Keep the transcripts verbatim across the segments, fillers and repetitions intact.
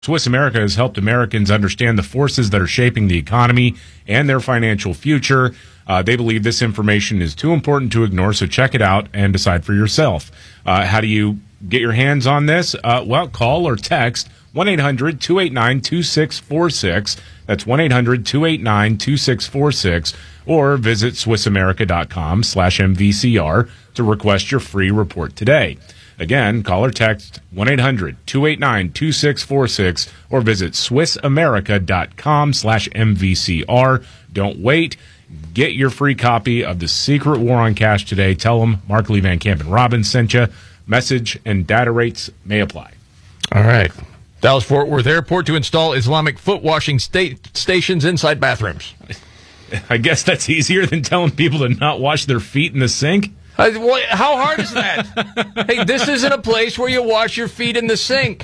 Swiss America has helped Americans understand the forces that are shaping the economy and their financial future. Uh, they believe this information is too important to ignore, so check it out and decide for yourself. Uh, how do you get your hands on this? Uh, well, call or text one eight hundred two eight nine two six four six. That's one eight hundred two eight nine two six four six. Or visit swissamerica.com slash MVCR to request your free report today. Again, call or text one eight hundred two eight nine two six four six or visit swissamerica.com slash MVCR. Don't wait. Get your free copy of The Secret War on Cash today. Tell them Markley, Van Camp, and Robbins sent you. Message and data rates may apply. All right. Dallas-Fort Worth Airport to install Islamic foot washing sta- stations inside bathrooms. I guess that's easier than telling people to not wash their feet in the sink. Uh, what, how hard is that? Hey, this isn't a place where you wash your feet in the sink.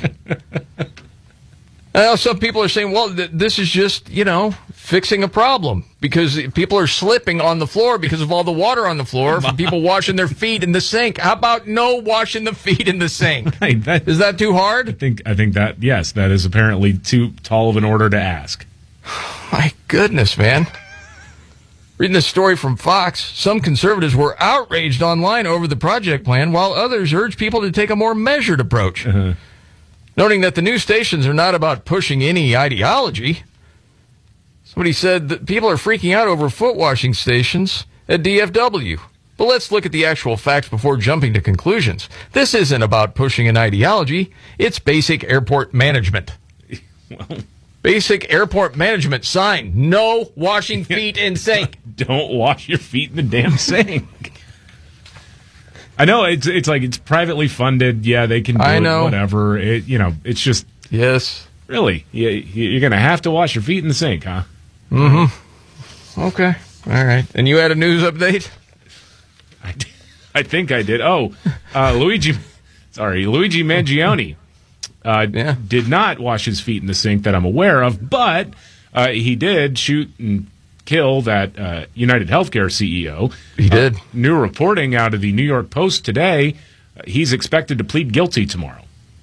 I know some people are saying, well, th- this is just, you know, fixing a problem because people are slipping on the floor because of all the water on the floor from people washing their feet in the sink. How about no washing the feet in the sink? Hey, that, is that too hard? I think, I think that, yes, that is apparently too tall of an order to ask. My goodness, man. Reading this story from Fox, some conservatives were outraged online over the project plan, while others urged people to take a more measured approach. Uh-huh. Noting that the new stations are not about pushing any ideology. Somebody said that people are freaking out over foot washing stations at D F W. But let's look at the actual facts before jumping to conclusions. This isn't about pushing an ideology. It's basic airport management. Well, basic airport management sign. No washing feet in sink. Don't wash your feet in the damn sink. I know it's it's like it's privately funded. Yeah, they can do I know. It, whatever. It, you know, it's just yes. Really, you, you're going to have to wash your feet in the sink, huh? Mm-hmm. Okay. All right. And you had a news update? I, I think I did. Oh, uh, Luigi. Sorry, Luigi Mangione. Uh, yeah. Did not wash his feet in the sink that I'm aware of, but uh, he did shoot and kill that uh, United Healthcare C E O. He did. Uh, new reporting out of the New York Post today, uh, he's expected to plead guilty tomorrow.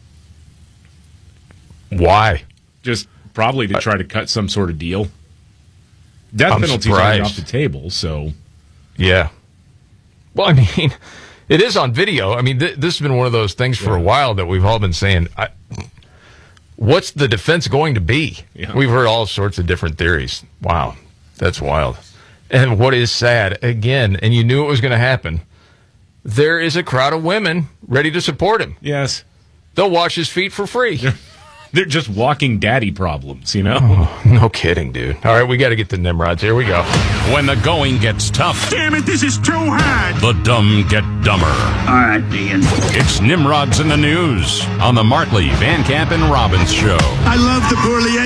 Why? Just probably to try to cut some sort of deal. Death I'm penalty's already off the table, so. Yeah. Well, I mean, it is on video. I mean, th- this has been one of those things for yeah. a while that we've all been saying, I, what's the defense going to be? Yeah. We've heard all sorts of different theories. Wow, that's wild. And what is sad, again, and you knew it was going to happen, there is a crowd of women ready to support him. Yes. They'll wash his feet for free. They're, they're just walking daddy problems, you know? Oh, no kidding, dude. All right, we got to get the Nimrods. Here we go. When the going gets tough. Damn it, this is too hard. The dumb get dumber. All right, Dean. It's Nimrods in the News on the Markley, Van Camp, and Robbins Show. I love the poorly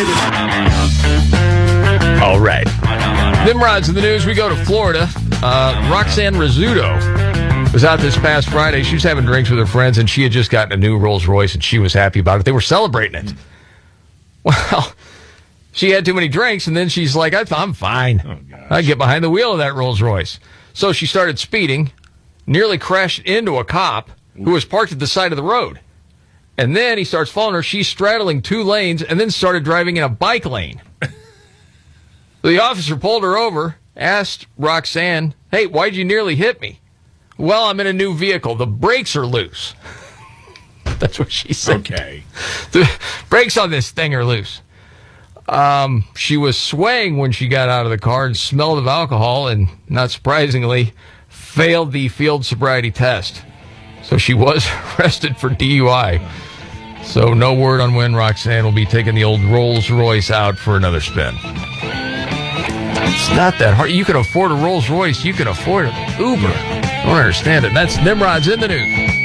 educated. All right. Nimrods in the News. We go to Florida. Uh, Roxanne Rizzuto was out this past Friday. She was having drinks with her friends, and she had just gotten a new Rolls Royce, and she was happy about it. They were celebrating it. Well, she had too many drinks, and then she's like, I'm fine. Oh, I get behind the wheel of that Rolls Royce. So she started speeding, nearly crashed into a cop who was parked at the side of the road. And then he starts following her. She's straddling two lanes and then started driving in a bike lane. The officer pulled her over, asked Roxanne, hey, why'd you nearly hit me? Well, I'm in a new vehicle. The brakes are loose. That's what she said. Okay. The brakes on this thing are loose. Um, she was swaying when she got out of the car and smelled of alcohol and, not surprisingly, failed the field sobriety test. So she was arrested for D U I. So no word on when Roxanne will be taking the old Rolls Royce out for another spin. It's not that hard. You can afford a Rolls Royce. You can afford an Uber. I don't understand it. That's Nimrod's in the News.